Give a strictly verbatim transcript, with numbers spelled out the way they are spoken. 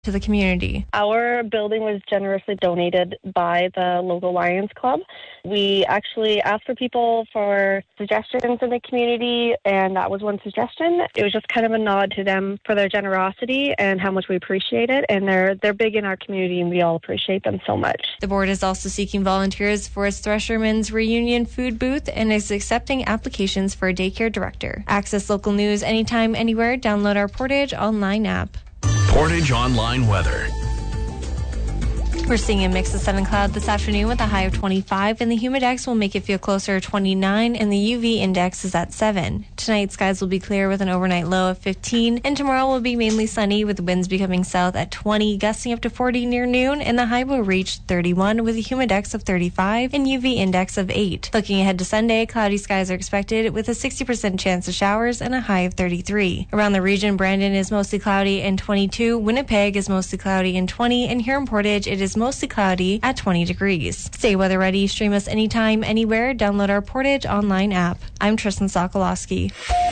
to the community. Our building was generously donated by the local Lions Club. We actually asked for people for suggestions in the community, and that was one suggestion. It was just kind of a nod to them for their generosity and how much we appreciate it, and they're they're big in our community, and we all appreciate them so much. The board is also seeking volunteers for its Thresherman's Reunion food booth and is accepting applications for a daycare director. Access local news anytime, anywhere. Download our Portage Online app. Portage Online weather. We're seeing a mix of sun and cloud this afternoon with a high of twenty-five, and the humidex will make it feel closer to twenty-nine, and the U V index is at seven. Tonight, skies will be clear with an overnight low of fifteen, and tomorrow will be mainly sunny with winds becoming south at twenty, gusting up to forty near noon, and the high will reach thirty-one with a humidex of thirty-five and U V index of eight. Looking ahead to Sunday, cloudy skies are expected with a sixty percent chance of showers and a high of thirty-three. Around the region, Brandon is mostly cloudy and twenty-two, Winnipeg is mostly cloudy and twenty, and here in Portage, it is mostly cloudy at twenty degrees. Stay weather ready. Stream us anytime, anywhere. Download our Portage Online app. I'm Tristan Sokolowski.